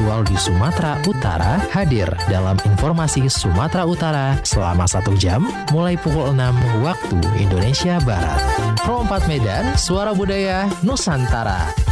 aktual di Sumatera Utara hadir dalam informasi Sumatera Utara selama 1 jam mulai pukul 6 waktu Indonesia Barat. Pro 4 Medan, Suara Budaya Nusantara.